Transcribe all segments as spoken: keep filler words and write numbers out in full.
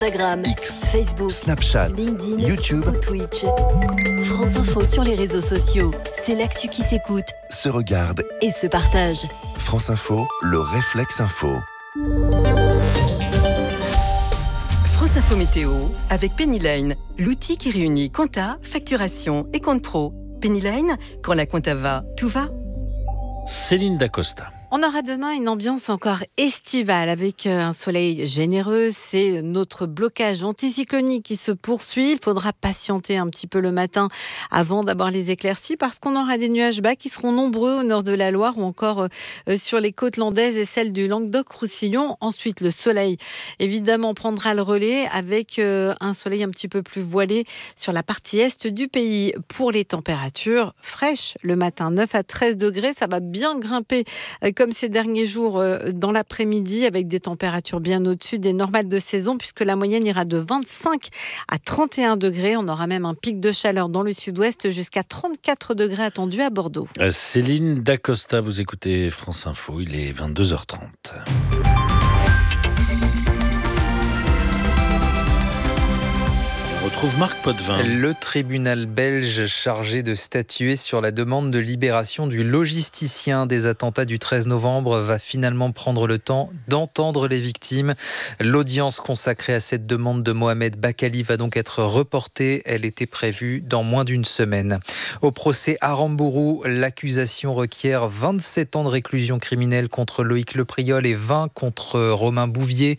Instagram, X, Facebook, Snapchat, LinkedIn, YouTube ou Twitch. France Info sur les réseaux sociaux. C'est l'actu qui s'écoute se regarde. et se partage. France Info, le réflexe info. France Info Météo avec Pennyline, l'outil qui réunit compta, facturation et compte pro. Pennyline, quand la compta va, tout va. Céline Dacosta. On aura demain une ambiance encore estivale avec un soleil généreux. C'est notre blocage anticyclonique qui se poursuit. Il faudra patienter un petit peu le matin avant d'avoir les éclaircies parce qu'on aura des nuages bas qui seront nombreux au nord de la Loire ou encore sur les côtes landaises et celles du Languedoc-Roussillon. Ensuite, le soleil, évidemment, prendra le relais avec un soleil un petit peu plus voilé sur la partie est du pays. Pour les températures fraîches, le matin, neuf à treize degrés, ça va bien grimper comme ces derniers jours dans l'après-midi avec des températures bien au-dessus des normales de saison puisque la moyenne ira de vingt-cinq à trente et un degrés. On aura même un pic de chaleur dans le sud-ouest jusqu'à trente-quatre degrés attendus à Bordeaux. Céline Dacosta, vous écoutez France Info, il est vingt-deux heures trente. On retrouve Marc Potvin. Le tribunal belge chargé de statuer sur la demande de libération du logisticien des attentats du treize novembre va finalement prendre le temps d'entendre les victimes. L'audience consacrée à cette demande de Mohamed Bakali va donc être reportée. Elle était prévue dans moins d'une semaine. Au procès Aramburu, l'accusation requiert vingt-sept ans de réclusion criminelle contre Loïc Lepriol et vingt contre Romain Bouvier.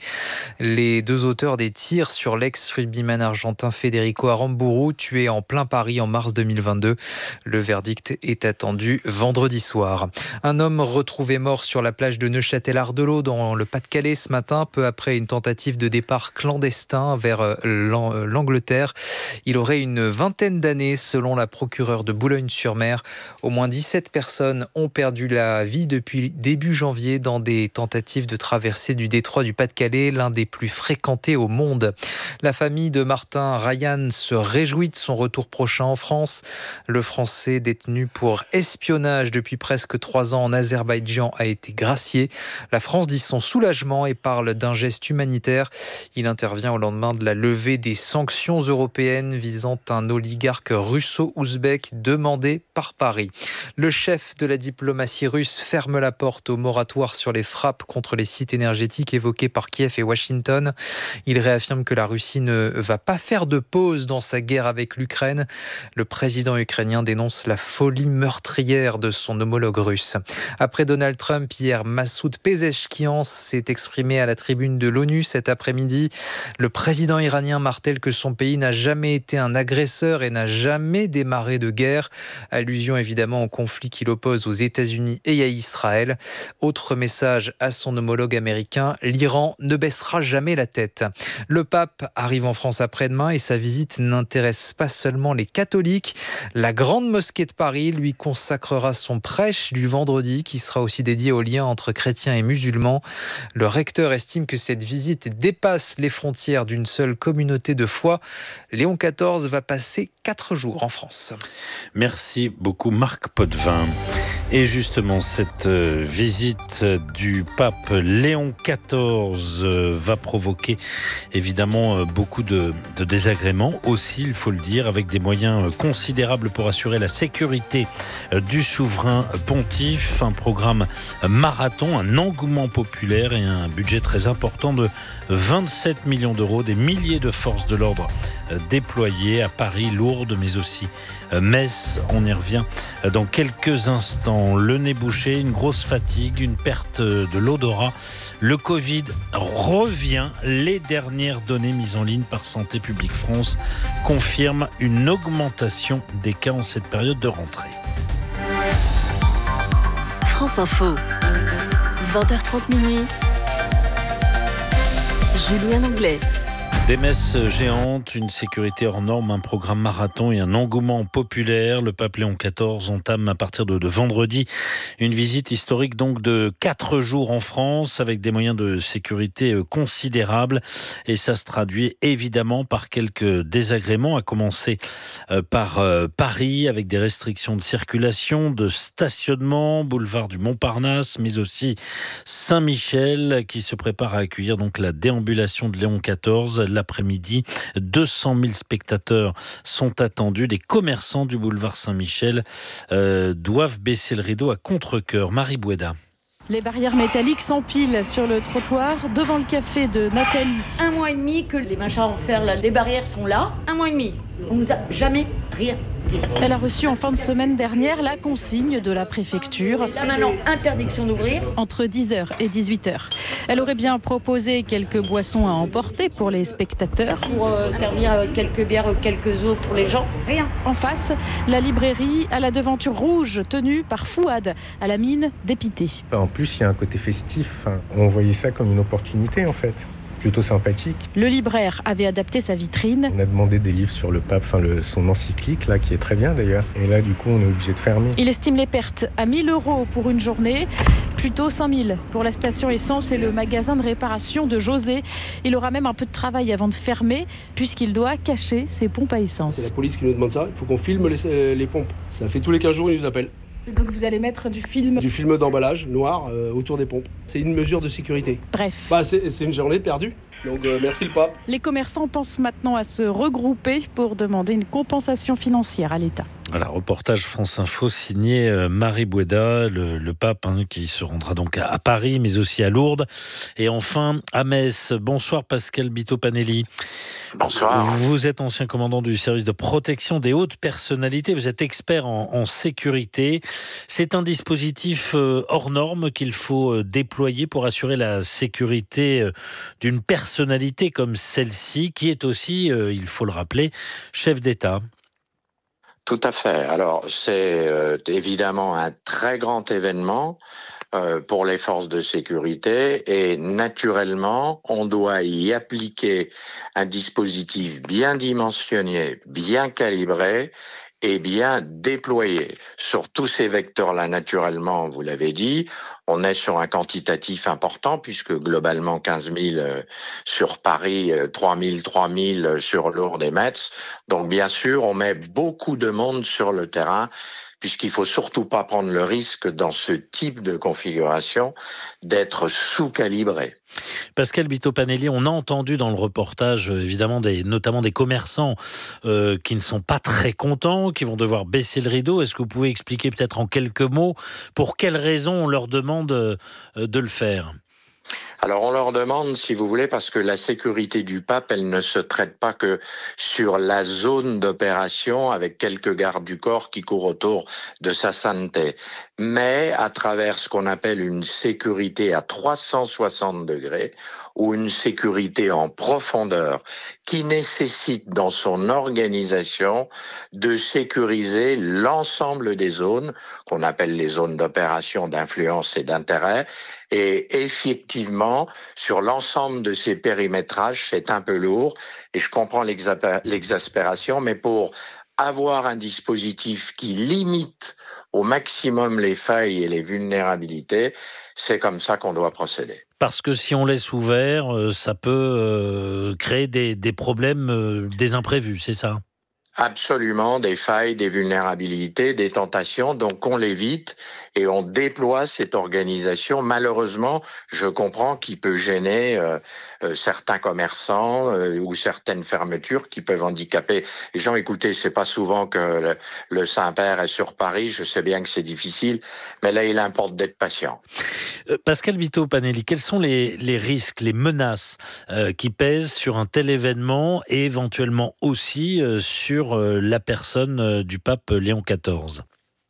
Les deux auteurs des tirs sur l'ex-rugbyman argentin Federico Aramburu, tué en plein Paris en mars deux mille vingt-deux. Le verdict est attendu vendredi soir. Un homme retrouvé mort sur la plage de Neuchâtel-Ardelot dans le Pas-de-Calais ce matin, peu après une tentative de départ clandestin vers l'Angleterre. Il aurait une vingtaine d'années selon la procureure de Boulogne-sur-Mer. Au moins dix-sept personnes ont perdu la vie depuis début janvier dans des tentatives de traversée du détroit du Pas-de-Calais, l'un des plus fréquentés au monde. La famille de Martin Ryan se réjouit de son retour prochain en France. Le Français détenu pour espionnage depuis presque trois ans en Azerbaïdjan a été gracié. La France dit son soulagement et parle d'un geste humanitaire. Il intervient au lendemain de la levée des sanctions européennes visant un oligarque russo-ouzbek demandé par Paris. Le chef de la diplomatie russe ferme la porte au moratoire sur les frappes contre les sites énergétiques évoqués par Kiev et Washington. Il réaffirme que la Russie ne va pas faire de pause dans sa guerre avec l'Ukraine. Le président ukrainien dénonce la folie meurtrière de son homologue russe. Après Donald Trump, hier, Massoud Pezeshkian s'est exprimé à la tribune de l'ONU cet après-midi. Le président iranien martèle que son pays n'a jamais été un agresseur et n'a jamais démarré de guerre. Allusion évidemment au conflit qui l'oppose aux États-Unis et à Israël. Autre message à son homologue américain, l'Iran ne baissera jamais la tête. Le pape arrive en France après-demain et sa visite n'intéresse pas seulement les catholiques. La grande mosquée de Paris lui consacrera son prêche du vendredi qui sera aussi dédié au lien entre chrétiens et musulmans. Le recteur estime que cette visite dépasse les frontières d'une seule communauté de foi. Léon quatorze va passer quatre jours en France. Merci beaucoup Marc Potvin. Et justement, cette visite du pape Léon quatorze va provoquer évidemment beaucoup de, de désagréments aussi, il faut le dire, avec des moyens considérables pour assurer la sécurité du souverain pontife. Un programme marathon, un engouement populaire et un budget très important de vingt-sept millions d'euros, des milliers de forces de l'ordre déployées à Paris, Lourdes, mais aussi Metz. On y revient dans quelques instants. Le nez bouché, une grosse fatigue, une perte de l'odorat. Le Covid revient. Les dernières données mises en ligne par Santé publique France confirment une augmentation des cas en cette période de rentrée. France Info, vingt heures trente minuit. Julien Anglais. Des messes géantes, une sécurité hors norme, un programme marathon et un engouement populaire. Le pape Léon quatorze entame à partir de, de vendredi une visite historique donc de quatre jours en France avec des moyens de sécurité considérables. Et ça se traduit évidemment par quelques désagréments, à commencer par Paris avec des restrictions de circulation, de stationnement, boulevard du Montparnasse, mais aussi Saint-Michel qui se prépare à accueillir donc la déambulation de Léon quatorze. l'après-midi. deux cent mille spectateurs sont attendus. Les commerçants du boulevard Saint-Michel euh, doivent baisser le rideau à contre-cœur. Marie Boueda. Les barrières métalliques s'empilent sur le trottoir devant le café de Nathalie. Un mois et demi que les machins en fer, là, les barrières sont là. Un mois et demi. On nous a jamais rien dit. Elle a reçu en fin de semaine dernière la consigne de la préfecture. Et là maintenant, interdiction d'ouvrir. Entre dix heures et dix-huit heures. Elle aurait bien proposé quelques boissons à emporter pour les spectateurs. Pour euh, servir euh, quelques bières, euh, quelques eaux pour les gens. Rien. En face, la librairie à la devanture rouge tenue par Fouad, à la mine dépité. En plus, il y a un côté festif. On voyait ça comme une opportunité en fait. Plutôt sympathique. Le libraire avait adapté sa vitrine. On a demandé des livres sur le pape, enfin le, son encyclique là, qui est très bien d'ailleurs. Et là, du coup, on est obligé de fermer. Il estime les pertes à mille euros pour une journée, plutôt cinq mille pour la station essence et le magasin de réparation de José. Il aura même un peu de travail avant de fermer, puisqu'il doit cacher ses pompes à essence. C'est la police qui nous demande ça. Il faut qu'on filme les, les pompes. Ça fait tous les quinze jours, ils nous appellent. Donc vous allez mettre du film Du film d'emballage noir euh, autour des pompes. C'est une mesure de sécurité. Bref. Bah, c'est, c'est une journée perdue. Donc euh, merci le pape. Les commerçants pensent maintenant à se regrouper pour demander une compensation financière à l'État. Voilà, reportage France Info signé euh, Marie Boueda, le, le pape hein, qui se rendra donc à, à Paris, mais aussi à Lourdes. Et enfin à Metz. Bonsoir Pascal Bito-Panelli. Bonsoir. Vous êtes ancien commandant du service de protection des hautes personnalités. Vous êtes expert en, en sécurité. C'est un dispositif euh, hors norme qu'il faut euh, déployer pour assurer la sécurité euh, d'une personnalité comme celle-ci, qui est aussi, euh, il faut le rappeler, chef d'État. Tout à fait. Alors, c'est euh, évidemment un très grand événement euh, pour les forces de sécurité et naturellement, on doit y appliquer un dispositif bien dimensionné, bien calibré et bien déployé. Sur tous ces vecteurs-là, naturellement, vous l'avez dit, on est sur un quantitatif important puisque globalement quinze mille sur Paris, trois mille, trois mille sur Lourdes et Metz. Donc bien sûr, on met beaucoup de monde sur le terrain puisqu'il faut surtout pas prendre le risque dans ce type de configuration d'être sous-calibré. Pascal Bito-Panelli, on a entendu dans le reportage évidemment des, notamment des commerçants euh, qui ne sont pas très contents, qui vont devoir baisser le rideau. Est-ce que vous pouvez expliquer peut-être en quelques mots pour quelles raisons on leur demande euh, de le faire ? Alors on leur demande, si vous voulez, parce que la sécurité du pape, elle ne se traite pas que sur la zone d'opération avec quelques gardes du corps qui courent autour de sa sainteté, mais à travers ce qu'on appelle une sécurité à trois cent soixante degrés ou une sécurité en profondeur qui nécessite dans son organisation de sécuriser l'ensemble des zones qu'on appelle les zones d'opération, d'influence et d'intérêt. Et effectivement, sur l'ensemble de ces périmétrages, c'est un peu lourd et je comprends l'exaspération, mais pour avoir un dispositif qui limite au maximum les failles et les vulnérabilités, c'est comme ça qu'on doit procéder. Parce que si on laisse ouvert, ça peut créer des, des problèmes, des imprévus, c'est ça ? Absolument, des failles, des vulnérabilités, des tentations, donc on l'évite et on déploie cette organisation. Malheureusement, je comprends qu'il peut gêner euh, euh, certains commerçants euh, ou certaines fermetures qui peuvent handicaper les gens. Écoutez, c'est pas souvent que le, le Saint-Père est sur Paris, je sais bien que c'est difficile, mais là il importe d'être patient. Euh, Pascal Bito-Panelli, quels sont les, les risques, les menaces euh, qui pèsent sur un tel événement et éventuellement aussi euh, sur la personne du pape Léon quatorze?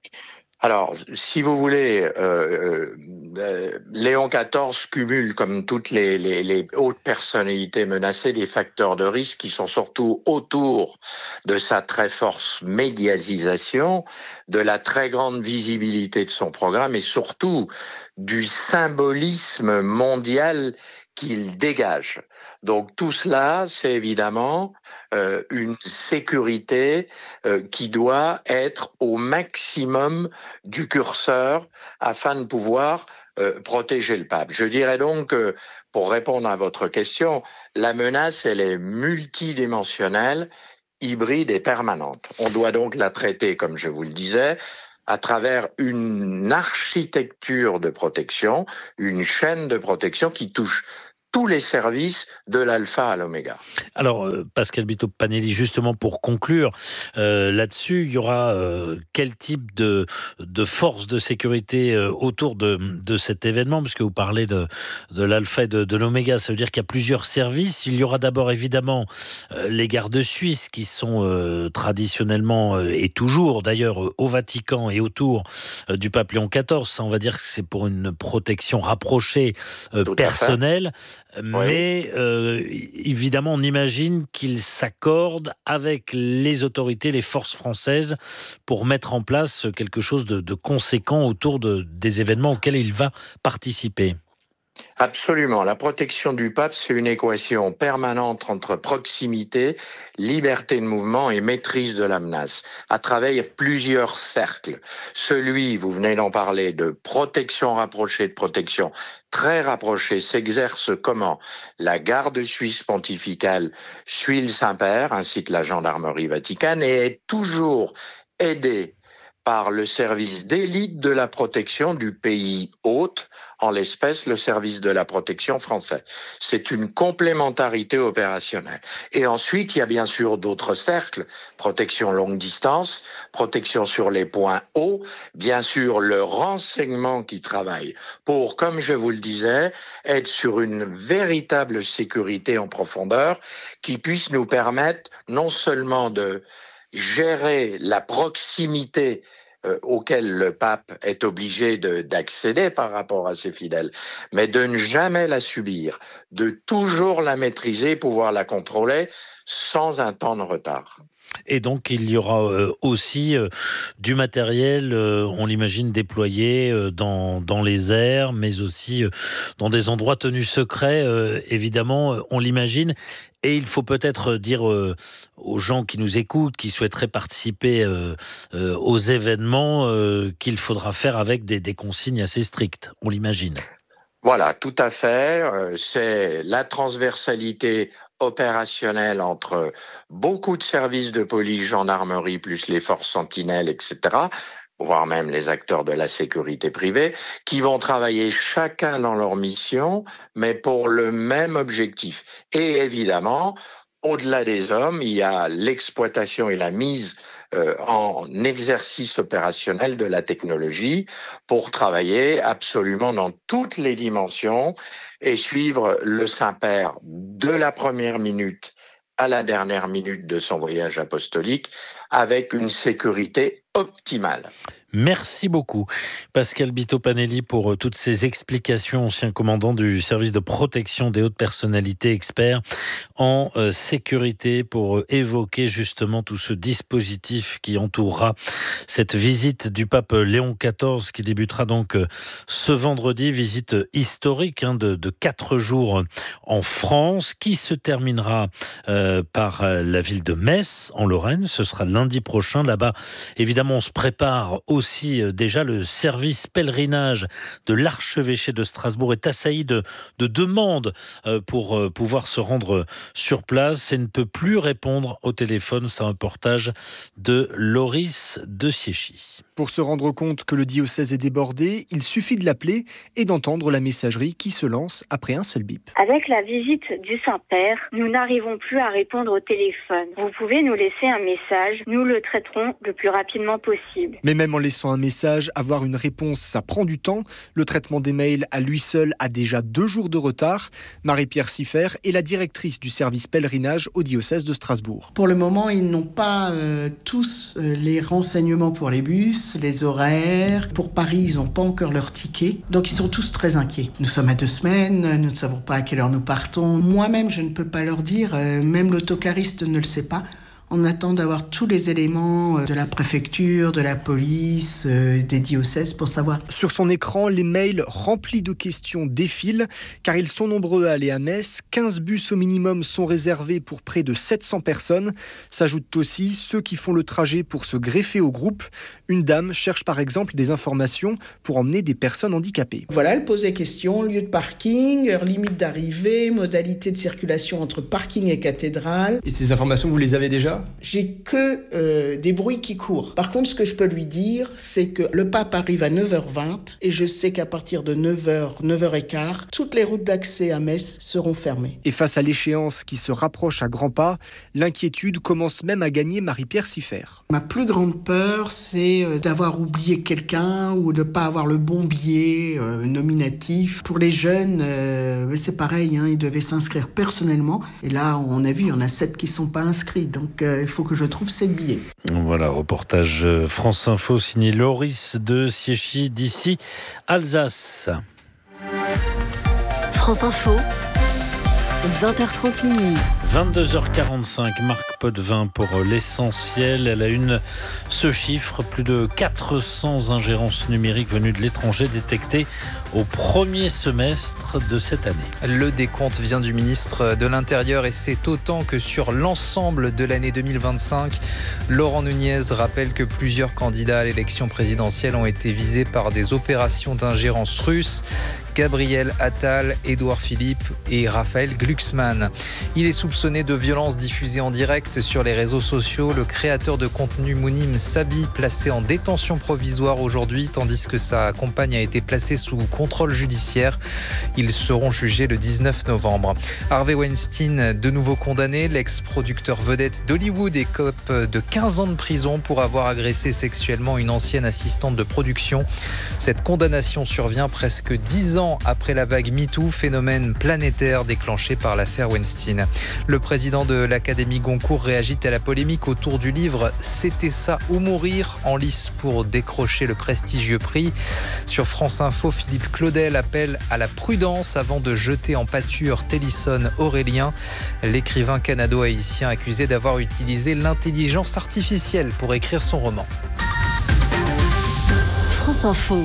Alors, si vous voulez, euh, euh, Léon quatorze cumule, comme toutes les, les, les hautes personnalités menacées, des facteurs de risque qui sont surtout autour de sa très forte médiatisation, de la très grande visibilité de son programme et surtout du symbolisme mondial qu'il dégage. Donc tout cela, c'est évidemment euh, une sécurité euh, qui doit être au maximum du curseur afin de pouvoir euh, protéger le pape. Je dirais donc que, pour répondre à votre question, la menace, elle est multidimensionnelle, hybride et permanente. On doit donc la traiter, comme je vous le disais, à travers une architecture de protection, une chaîne de protection qui touche tous les services de l'alpha à l'oméga. Alors, euh, Pascal Bito-Panelli, justement pour conclure euh, là-dessus, il y aura euh, quel type de, de force de sécurité euh, autour de, de cet événement, puisque vous parlez de, de l'alpha et de, de l'oméga, ça veut dire qu'il y a plusieurs services. Il y aura d'abord évidemment euh, les gardes suisses qui sont euh, traditionnellement euh, et toujours d'ailleurs euh, au Vatican et autour euh, du pape Léon quatorze. Ça, on va dire que c'est pour une protection rapprochée euh, personnelle. Mais euh, évidemment, on imagine qu'il s'accorde avec les autorités, les forces françaises, pour mettre en place quelque chose de, de conséquent autour de, des événements auxquels il va participer. Absolument. La protection du pape, c'est une équation permanente entre proximité, liberté de mouvement et maîtrise de la menace, à travers plusieurs cercles. Celui, vous venez d'en parler, de protection rapprochée, de protection très rapprochée, s'exerce comment ? La garde suisse pontificale suit le Saint-Père, ainsi que la gendarmerie vaticane, et est toujours aidée par le service d'élite de la protection du pays hôte, en l'espèce le service de la protection français. C'est une complémentarité opérationnelle. Et ensuite, il y a bien sûr d'autres cercles, protection longue distance, protection sur les points hauts, bien sûr le renseignement qui travaille pour, comme je vous le disais, être sur une véritable sécurité en profondeur qui puisse nous permettre non seulement de gérer la proximité euh, auquel le pape est obligé de, d'accéder par rapport à ses fidèles, mais de ne jamais la subir, de toujours la maîtriser, pouvoir la contrôler sans un temps de retard. Et donc, il y aura euh, aussi euh, du matériel, euh, on l'imagine, déployé euh, dans, dans les airs, mais aussi euh, dans des endroits tenus secrets, euh, évidemment, euh, on l'imagine. Et il faut peut-être dire euh, aux gens qui nous écoutent, qui souhaiteraient participer euh, euh, aux événements, euh, qu'il faudra faire avec des, des consignes assez strictes, on l'imagine. Voilà, tout à fait. Euh, c'est la transversalité opérationnelle entre beaucoup de services de police, gendarmerie, plus les forces sentinelles, et cetera, voire même les acteurs de la sécurité privée, qui vont travailler chacun dans leur mission, mais pour le même objectif. Et évidemment, au-delà des hommes, il y a l'exploitation et la mise euh, en exercice opérationnel de la technologie pour travailler absolument dans toutes les dimensions et suivre le Saint-Père de la première minute à la dernière minute de son voyage apostolique avec une sécurité optimale. Merci beaucoup, Pascal Bito-Panelli, pour toutes ces explications, ancien commandant du service de protection des hautes personnalités, experts en euh, sécurité, pour euh, évoquer justement tout ce dispositif qui entourera cette visite du pape Léon quatorze qui débutera donc euh, ce vendredi, visite historique hein, de, de quatre jours en France, qui se terminera euh, par euh, la ville de Metz, en Lorraine. Ce sera lundi prochain. Là-bas, évidemment, on se prépare au aussi déjà le service pèlerinage de l'archevêché de Strasbourg est assailli de, de demandes pour pouvoir se rendre sur place et ne peut plus répondre au téléphone. C'est un reportage de Loris de Siéchy. Pour se rendre compte que le diocèse est débordé, il suffit de l'appeler et d'entendre la messagerie qui se lance après un seul bip. Avec la visite du Saint-Père, nous n'arrivons plus à répondre au téléphone. Vous pouvez nous laisser un message, nous le traiterons le plus rapidement possible. Mais même en laissant un message, avoir une réponse, ça prend du temps. Le traitement des mails à lui seul a déjà deux jours de retard. Marie-Pierre Siffer est la directrice du service pèlerinage au diocèse de Strasbourg. Pour le moment, ils n'ont pas euh, tous euh, les renseignements pour les bus, les horaires. Pour Paris, ils n'ont pas encore leur ticket. Donc, ils sont tous très inquiets. Nous sommes à deux semaines, nous ne savons pas à quelle heure nous partons. Moi-même, je ne peux pas leur dire, euh, même l'autocariste ne le sait pas. On attend d'avoir tous les éléments de la préfecture, de la police, euh, des diocèses pour savoir. Sur son écran, les mails remplis de questions défilent, car ils sont nombreux à aller à Metz. quinze bus au minimum sont réservés pour près de sept cents personnes. S'ajoutent aussi ceux qui font le trajet pour se greffer au groupe. Une dame cherche par exemple des informations pour emmener des personnes handicapées. Voilà, elle pose des questions, lieu de parking, heure limite d'arrivée, modalité de circulation entre parking et cathédrale. Et ces informations, vous les avez déjà ? là? J'ai que euh, des bruits qui courent. Par contre, ce que je peux lui dire, c'est que le pape arrive à neuf heures vingt et je sais qu'à partir de neuf heures, neuf heures quinze, toutes les routes d'accès à Metz seront fermées. Et face à l'échéance qui se rapproche à grands pas, l'inquiétude commence même à gagner Marie-Pierre Siffert. Ma plus grande peur, c'est d'avoir oublié quelqu'un ou de ne pas avoir le bon billet euh, nominatif. Pour les jeunes, euh, c'est pareil, hein, ils devaient s'inscrire personnellement. Et là, on a vu, il y en a sept qui ne sont pas inscrits. Donc, euh, il faut que je trouve ces billets. Voilà, reportage France Info signé Loris de Siechy d'ici Alsace. France Info, vingt heures trente minuit. vingt-deux heures quarante-cinq, Marc Potvin pour l'essentiel. Elle a une, ce chiffre, plus de quatre cents ingérences numériques venues de l'étranger détectées au premier semestre de cette année. Le décompte vient du ministre de l'Intérieur et c'est autant que sur l'ensemble de l'année deux mille vingt-cinq. Laurent Nunez rappelle que plusieurs candidats à l'élection présidentielle ont été visés par des opérations d'ingérence russe. Gabriel Attal, Édouard Philippe et Raphaël Glucksmann. Il est soupçonné de violences diffusées en direct sur les réseaux sociaux. Le créateur de contenu Mounim Sabi, placé en détention provisoire aujourd'hui, tandis que sa compagne a été placée sous contrôle judiciaire. Ils seront jugés le dix-neuf novembre. Harvey Weinstein, de nouveau condamné. L'ex-producteur vedette d'Hollywood écope de quinze ans de prison pour avoir agressé sexuellement une ancienne assistante de production. Cette condamnation survient presque dix ans après la vague MeToo, phénomène planétaire déclenché par l'affaire Weinstein. Le président de l'Académie Goncourt réagit à la polémique autour du livre « C'était ça ou mourir ?» en lice pour décrocher le prestigieux prix. Sur France Info, Philippe Claudel appelle à la prudence avant de jeter en pâture Télisson Aurélien, l'écrivain canado-haïtien accusé d'avoir utilisé l'intelligence artificielle pour écrire son roman. France Info.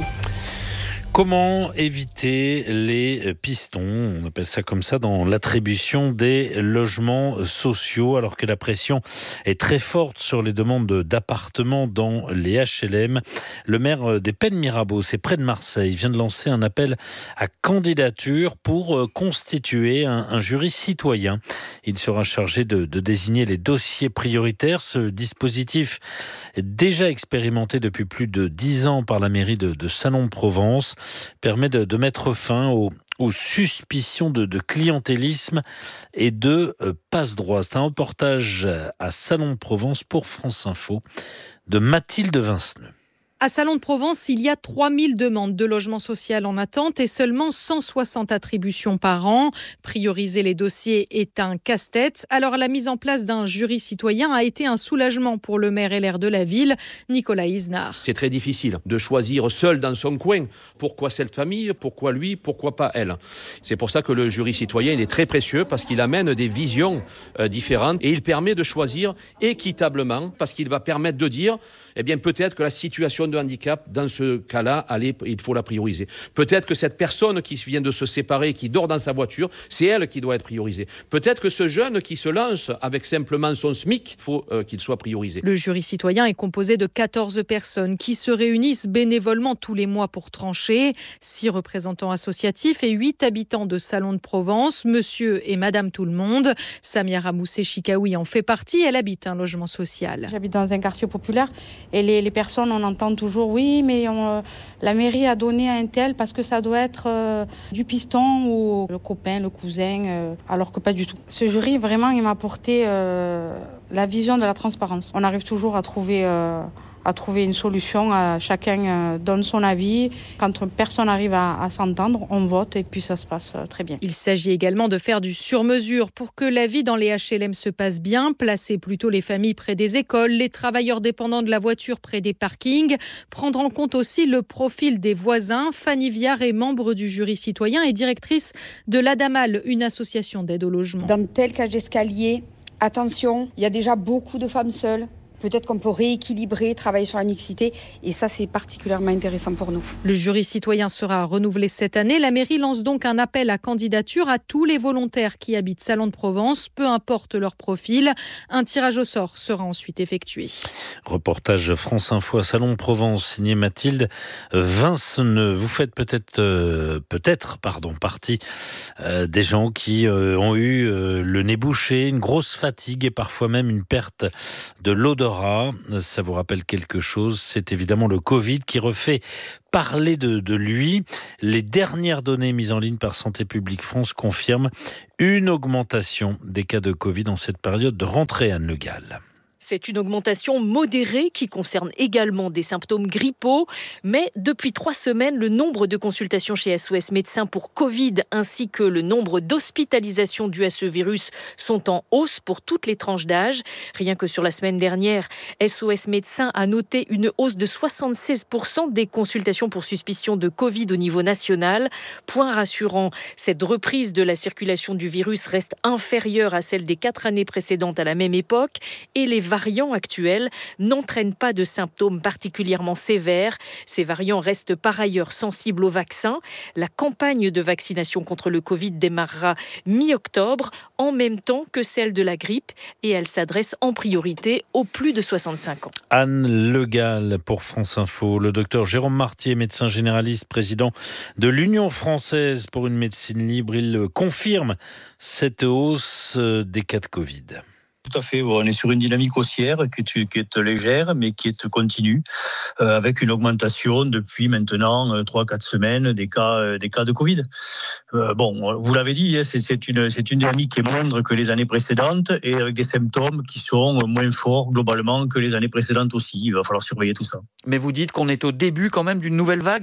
Comment éviter les pistons, on appelle ça comme ça, dans l'attribution des logements sociaux, alors que la pression est très forte sur les demandes d'appartements dans les H L M. Le maire des Pennes Mirabeau, c'est près de Marseille, vient de lancer un appel à candidature pour constituer un, un jury citoyen. Il sera chargé de, de désigner les dossiers prioritaires. Ce dispositif est déjà expérimenté depuis plus de dix ans par la mairie de, de Salon-de-Provence. Permet de, de mettre fin aux, aux suspicions de, de clientélisme et de euh, passe-droit. C'est un reportage à Salon-de-Provence pour France Info de Mathilde Vinceneux. À Salon-de-Provence, il y a trois mille demandes de logement social en attente et seulement cent soixante attributions par an. Prioriser les dossiers est un casse-tête. Alors la mise en place d'un jury citoyen a été un soulagement pour le maire L R de la ville, Nicolas Isnard. C'est très difficile de choisir seul dans son coin. Pourquoi cette famille ? Pourquoi lui ? Pourquoi pas elle ? C'est pour ça que le jury citoyen il est très précieux parce qu'il amène des visions euh, différentes et il permet de choisir équitablement parce qu'il va permettre de dire eh bien peut-être que la situation de handicap, dans ce cas-là, allez, il faut la prioriser. Peut-être que cette personne qui vient de se séparer, qui dort dans sa voiture, c'est elle qui doit être priorisée. Peut-être que ce jeune qui se lance avec simplement son SMIC, il faut euh, qu'il soit priorisé. Le jury citoyen est composé de quatorze personnes qui se réunissent bénévolement tous les mois pour trancher. Six représentants associatifs et huit habitants de Salon-de-Provence, monsieur et madame tout le monde. Samia Ramoussé-Chikaoui en fait partie, elle habite un logement social. J'habite dans un quartier populaire et les, les personnes, on entend toujours oui, mais on, la mairie a donné à un tel parce que ça doit être euh, du piston ou le copain, le cousin, euh, alors que pas du tout. Ce jury, vraiment, il m'a apporté euh, la vision de la transparence. On arrive toujours à trouver... Euh, à trouver une solution, à chacun donne son avis. Quand personne arrive à, à s'entendre, on vote et puis ça se passe très bien. Il s'agit également de faire du sur-mesure pour que la vie dans les H L M se passe bien, placer plutôt les familles près des écoles, les travailleurs dépendants de la voiture près des parkings, prendre en compte aussi le profil des voisins. Fanny Viard est membre du jury citoyen et directrice de l'Adamal, une association d'aide au logement. Dans tel cage d'escalier, attention, il y a déjà beaucoup de femmes seules. Peut-être qu'on peut rééquilibrer, travailler sur la mixité et ça c'est particulièrement intéressant pour nous. Le jury citoyen sera renouvelé cette année. La mairie lance donc un appel à candidature à tous les volontaires qui habitent Salon de Provence, peu importe leur profil. Un tirage au sort sera ensuite effectué. Reportage France Info à Salon de Provence, signé Mathilde Vinceneux. Vous faites peut-être, euh, peut-être, pardon, partie euh, des gens qui euh, ont eu euh, le nez bouché, une grosse fatigue et parfois même une perte de l'odorat. Ça vous rappelle quelque chose? C'est évidemment le Covid qui refait parler de, de lui. Les dernières données mises en ligne par Santé publique France confirment une augmentation des cas de Covid en cette période de rentrée, Anne Le Gall. C'est une augmentation modérée qui concerne également des symptômes grippaux. Mais depuis trois semaines, le nombre de consultations chez S O S Médecins pour Covid ainsi que le nombre d'hospitalisations dues à ce virus sont en hausse pour toutes les tranches d'âge. Rien que sur la semaine dernière, S O S Médecins a noté une hausse de soixante-seize pour cent des consultations pour suspicion de Covid au niveau national. Point rassurant, cette reprise de la circulation du virus reste inférieure à celle des quatre années précédentes à la même époque et les variants actuels n'entraînent pas de symptômes particulièrement sévères. Ces variants restent par ailleurs sensibles au vaccin. La campagne de vaccination contre le Covid démarrera mi-octobre, en même temps que celle de la grippe, et elle s'adresse en priorité aux plus de soixante-cinq ans. Anne Le Gall pour France Info. Le docteur Jérôme Martier, médecin généraliste, président de l'Union française pour une médecine libre, il confirme cette hausse des cas de Covid. Tout à fait, on est sur une dynamique haussière qui est, qui est légère mais qui est continue, euh, avec une augmentation depuis maintenant euh, trois à quatre semaines des cas, euh, des cas de Covid. Euh, bon, vous l'avez dit, c'est, c'est, une, c'est une dynamique qui est moindre que les années précédentes et avec des symptômes qui sont moins forts globalement que les années précédentes aussi. Il va falloir surveiller tout ça. Mais vous dites qu'on est au début quand même d'une nouvelle vague ?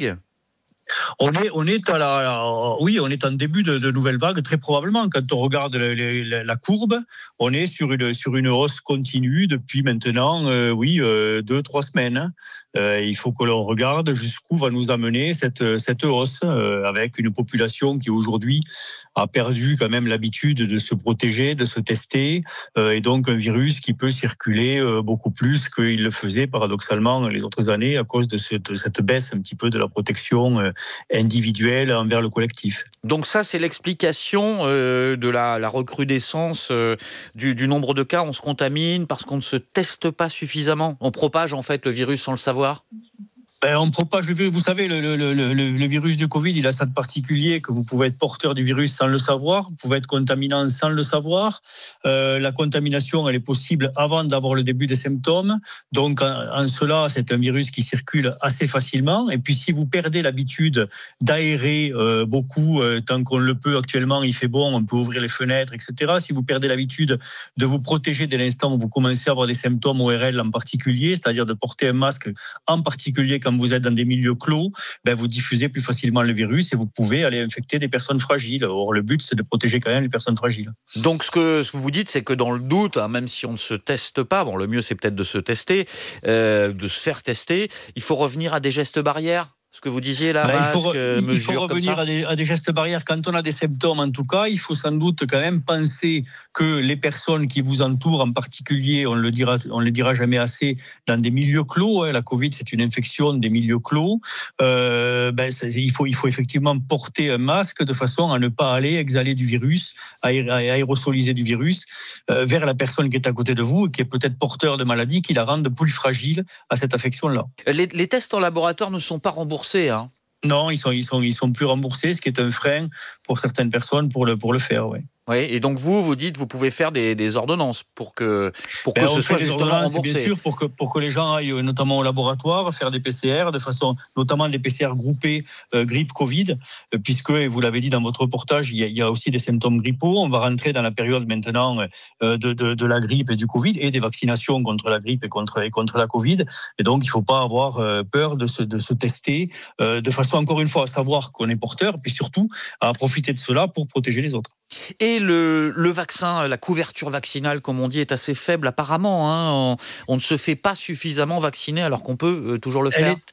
On est, on est à la, la, oui, on est en début de, de nouvelle vague, très probablement. Quand on regarde la, la, la courbe, on est sur une, sur une hausse continue depuis maintenant, euh, oui, euh, deux, trois semaines. Euh, il faut que l'on regarde jusqu'où va nous amener cette, cette hausse, euh, avec une population qui aujourd'hui a perdu quand même l'habitude de se protéger, de se tester, euh, et donc un virus qui peut circuler euh, beaucoup plus qu'il le faisait paradoxalement les autres années à cause de cette, de cette baisse un petit peu de la protection euh, individuelle envers le collectif. Donc ça, c'est l'explication euh, de la, la recrudescence euh, du, du nombre de cas. On se contamine parce qu'on ne se teste pas suffisamment. On propage en fait le virus sans le savoir. Ben, on propage le virus. Vous savez, le, le, le, le virus du Covid, il a ça de particulier que vous pouvez être porteur du virus sans le savoir, vous pouvez être contaminant sans le savoir. Euh, la contamination, elle est possible avant d'avoir le début des symptômes. Donc, en, en cela, c'est un virus qui circule assez facilement. Et puis, si vous perdez l'habitude d'aérer euh, beaucoup, euh, tant qu'on le peut actuellement, il fait bon, on peut ouvrir les fenêtres, et cetera. Si vous perdez l'habitude de vous protéger dès l'instant où vous commencez à avoir des symptômes O R L en particulier, c'est-à-dire de porter un masque en particulier quand vous êtes dans des milieux clos, ben vous diffusez plus facilement le virus et vous pouvez aller infecter des personnes fragiles. Or, le but, c'est de protéger quand même les personnes fragiles. Donc, ce que, ce que vous dites, c'est que dans le doute, hein, même si on ne se teste pas, bon, le mieux, c'est peut-être de se tester, euh, de se faire tester, il faut revenir à des gestes barrières. Ce que vous disiez là, ben, masque, il faut, mesure il faut revenir comme ça. À, des, à des gestes barrières quand on a des symptômes. En tout cas, il faut sans doute quand même penser que les personnes qui vous entourent, en particulier, on le dira, on le dira jamais assez, dans des milieux clos. Hein, la Covid, c'est une infection des milieux clos. Euh, ben, il faut, il faut effectivement porter un masque de façon à ne pas aller exhaler du virus, à aérosoliser du virus euh, vers la personne qui est à côté de vous, qui est peut-être porteur de maladie, qui la rendent plus fragile à cette affection-là. Les, les tests en laboratoire ne sont pas remboursés. Hein. Non, ils sont, ils sont, ils sont plus remboursés, ce qui est un frein pour certaines personnes pour le, pour le faire, oui. Oui, et donc vous, vous dites, vous pouvez faire des, des ordonnances pour que, pour que ben, ce soit justement remboursé. Bien sûr, pour que, pour que les gens aillent notamment au laboratoire, faire des P C R, de façon, notamment des P C R groupés euh, grippe Covid, euh, puisque, et vous l'avez dit dans votre reportage, il y, a, il y a aussi des symptômes grippaux. On va rentrer dans la période maintenant euh, de, de, de la grippe et du Covid, et des vaccinations contre la grippe et contre, et contre la Covid. Et donc, il ne faut pas avoir euh, peur de se, de se tester, euh, de façon, encore une fois, à savoir qu'on est porteur, puis surtout à profiter de cela pour protéger les autres. Et le, le vaccin, la couverture vaccinale, comme on dit, est assez faible apparemment. Hein. On, on ne se fait pas suffisamment vacciner alors qu'on peut euh, toujours le faire. Elle est...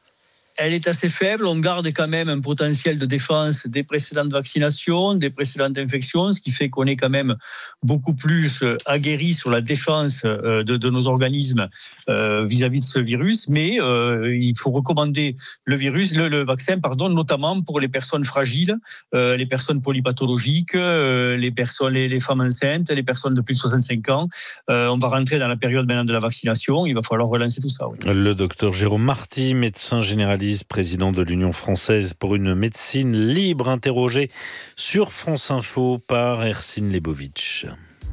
elle est assez faible. On garde quand même un potentiel de défense des précédentes vaccinations, des précédentes infections, ce qui fait qu'on est quand même beaucoup plus aguerri sur la défense de, de nos organismes euh, vis-à-vis de ce virus. Mais euh, il faut recommander le virus, le, le vaccin, pardon, notamment pour les personnes fragiles, euh, les personnes polypathologiques, euh, les personnes, les, les femmes enceintes, les personnes de plus de soixante-cinq ans. Euh, on va rentrer dans la période maintenant de la vaccination. Il va falloir relancer tout ça. Oui. Le docteur Jérôme Marty, médecin généraliste, président de l'Union française pour une médecine libre, interrogé sur France Info par Ercine Lebovitch.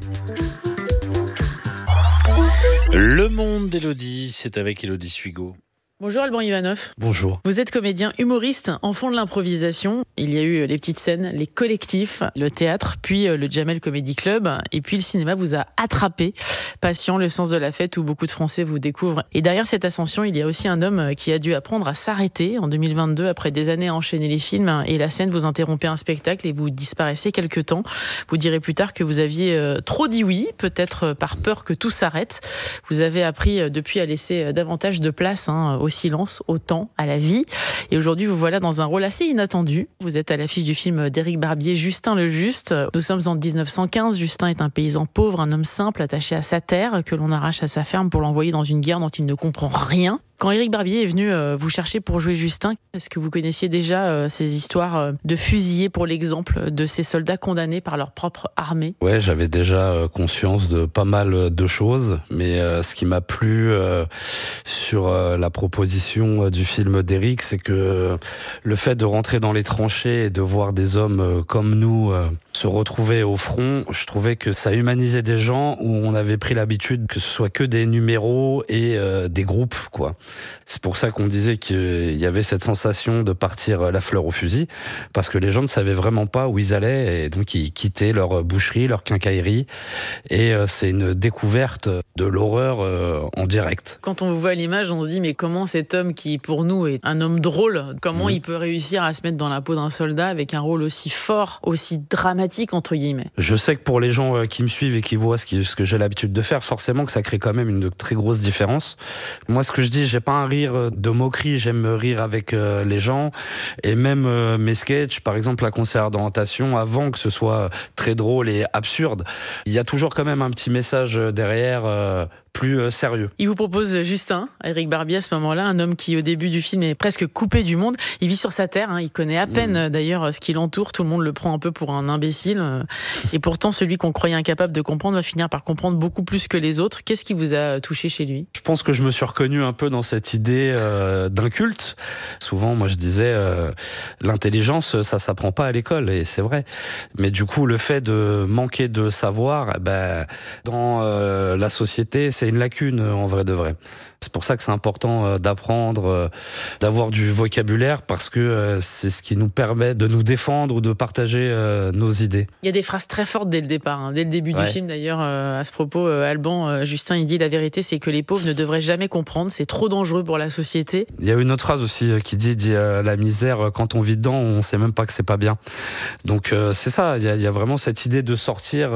Le Monde d'Élodie, c'est avec Élodie Suigo. Bonjour Alban Ivanov. Bonjour. Vous êtes comédien humoriste, enfant de l'improvisation. Il y a eu les petites scènes, les collectifs, le théâtre, puis le Jamel Comedy Club. Et puis le cinéma vous a attrapé. Patient, Le sens de la fête, où beaucoup de Français vous découvrent. Et derrière cette ascension, il y a aussi un homme qui a dû apprendre à s'arrêter en deux mille vingt-deux, après des années à enchaîner les films et la scène. Vous interrompez un spectacle et vous disparaissez quelque temps. Vous direz plus tard que vous aviez trop dit oui, peut-être par peur que tout s'arrête. Vous avez appris depuis à laisser davantage de place hein, au silence, au temps, à la vie. Et aujourd'hui, vous voilà dans un rôle assez inattendu. Vous êtes à l'affiche du film d'Éric Barbier, Justin le Juste. Nous sommes en dix-neuf cent quinze. Justin est un paysan pauvre, un homme simple, attaché à sa terre, que l'on arrache à sa ferme pour l'envoyer dans une guerre dont il ne comprend rien. Quand Éric Barbier est venu euh, vous chercher pour jouer Justin, est-ce que vous connaissiez déjà euh, ces histoires euh, de fusillés pour l'exemple de ces soldats condamnés par leur propre armée ? Ouais, j'avais déjà euh, conscience de pas mal de choses, mais euh, ce qui m'a plu euh, sur euh, la proposition euh, du film d'Éric, c'est que euh, le fait de rentrer dans les tranchées et de voir des hommes euh, comme nous euh, se retrouver au front, je trouvais que ça humanisait des gens où on avait pris l'habitude que ce soit que des numéros et euh, des groupes, quoi. C'est pour ça qu'on disait qu'il y avait cette sensation de partir la fleur au fusil, parce que les gens ne savaient vraiment pas où ils allaient, et donc ils quittaient leur boucherie, leur quincaillerie, et c'est une découverte de l'horreur en direct. Quand on vous voit à l'image, on se dit mais comment cet homme qui pour nous est un homme drôle, comment mmh. il peut réussir à se mettre dans la peau d'un soldat avec un rôle aussi fort, aussi dramatique entre guillemets ? Je sais que pour les gens qui me suivent et qui voient ce, qui, ce que j'ai l'habitude de faire, forcément que ça crée quand même une très grosse différence. Moi, ce que je dis, j'ai pas un rire de moquerie, j'aime rire avec euh, les gens, et même euh, mes sketchs, par exemple la conseillère d'orientation, avant que ce soit très drôle et absurde, il y a toujours quand même un petit message derrière euh, plus euh, sérieux. Il vous propose Justin, Éric Barbier à ce moment-là, un homme qui au début du film est presque coupé du monde. Il vit sur sa terre, hein, il connaît à peine mmh. d'ailleurs ce qui l'entoure, tout le monde le prend un peu pour un imbécile, et pourtant celui qu'on croyait incapable de comprendre va finir par comprendre beaucoup plus que les autres. Qu'est-ce qui vous a touché chez lui ? Je pense que je me suis reconnu un peu dans cette idée euh, d'un culte. Souvent, moi je disais, euh, l'intelligence, ça s'apprend pas à l'école, et c'est vrai. Mais du coup, le fait de manquer de savoir, eh ben, dans euh, la société, c'est une lacune en vrai de vrai. C'est pour ça que c'est important d'apprendre, d'avoir du vocabulaire, parce que c'est ce qui nous permet de nous défendre ou de partager nos idées. Il y a des phrases très fortes dès le départ, hein. Dès le début ouais. du film d'ailleurs. À ce propos, Alban, Justin, il dit la vérité, c'est que les pauvres ne devraient jamais comprendre, c'est trop dangereux pour la société. Il y a une autre phrase aussi qui dit, dit la misère, quand on vit dedans, on sait même pas que c'est pas bien. Donc c'est ça, il y a, il y a vraiment cette idée de sortir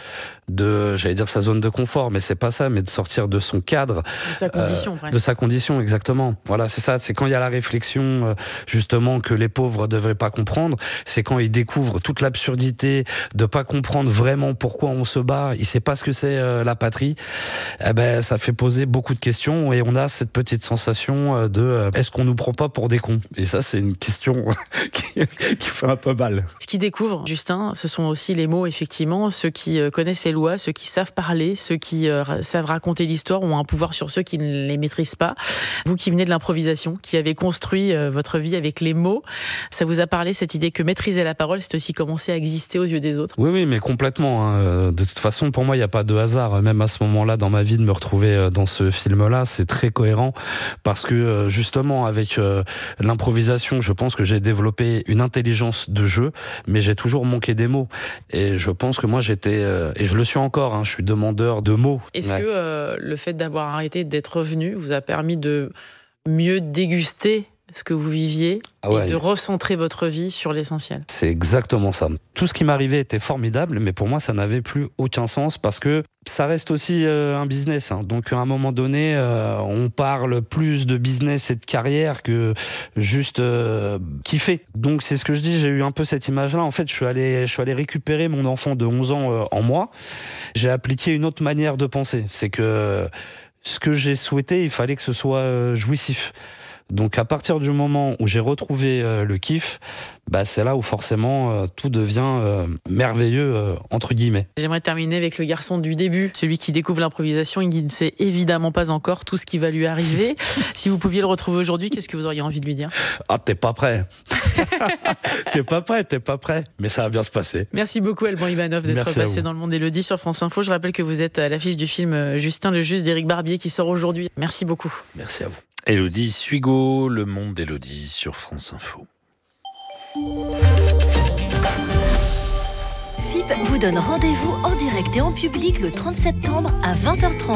de, j'allais dire sa zone de confort, mais c'est pas ça, mais de sortir de son cadre. De sa condition, euh, presque. De sa condition, exactement. Voilà, c'est ça, c'est quand il y a la réflexion, justement, que les pauvres devraient pas comprendre, c'est quand ils découvrent toute l'absurdité de pas comprendre vraiment pourquoi on se bat, ils savent pas ce que c'est euh, la patrie, eh ben, ça fait poser beaucoup de questions, et on a cette petite sensation de, euh, est-ce qu'on nous prend pas pour des cons ? Et ça, c'est une question qui, qui fait un peu mal. Ce qu'ils découvrent, Justin, ce sont aussi les mots, effectivement, ceux qui euh, connaissent les lois, ceux qui savent parler, ceux qui euh, savent raconter l'histoire, ont un pouvoir sur ceux qui ne les maîtrisent pas. Vous qui venez de l'improvisation, qui avez construit euh, votre vie avec les mots, ça vous a parlé cette idée que maîtriser la parole, c'est aussi commencer à exister aux yeux des autres ? Oui, oui, mais complètement. Hein. De toute façon, pour moi, il n'y a pas de hasard. Même à ce moment-là, dans ma vie, de me retrouver dans ce film-là, c'est très cohérent, parce que justement, avec euh, l'improvisation, je pense que j'ai développé une intelligence de jeu, mais j'ai toujours manqué des mots. Et je pense que moi, j'étais, euh, et je le suis encore, hein, je suis demandeur de mots. Est-ce ouais. que euh, le fait d'avoir arrêté d'être revenu vous a permis de mieux déguster ce que vous viviez Ah ouais. et de recentrer votre vie sur l'essentiel. C'est exactement ça. Tout ce qui m'arrivait était formidable, mais pour moi, ça n'avait plus aucun sens parce que ça reste aussi euh, un business. Hein. Donc, à un moment donné, euh, on parle plus de business et de carrière que juste euh, kiffer. Donc, c'est ce que je dis. J'ai eu un peu cette image-là. En fait, je suis allé, je suis allé récupérer mon enfant de onze ans euh, en moi. J'ai appliqué une autre manière de penser. C'est que ce que j'ai souhaité, il fallait que ce soit euh, jouissif. Donc à partir du moment où j'ai retrouvé euh, le kiff, bah, c'est là où forcément euh, tout devient euh, merveilleux, euh, entre guillemets. J'aimerais terminer avec le garçon du début, celui qui découvre l'improvisation et qui ne sait évidemment pas encore tout ce qui va lui arriver. Si vous pouviez le retrouver aujourd'hui, qu'est-ce que vous auriez envie de lui dire ? Ah, t'es pas prêt. T'es pas prêt, t'es pas prêt. Mais ça va bien se passer. Merci beaucoup Alban Ivanov d'être Merci passé dans le monde d'Élodie sur France Info. Je rappelle que vous êtes à l'affiche du film Justin le Juste d'Éric Barbier qui sort aujourd'hui. Merci beaucoup. Merci à vous. Élodie Suigo, Le Monde d'Élodie sur France Info. F I P vous donne rendez-vous en direct et en public le trente septembre à vingt heures trente.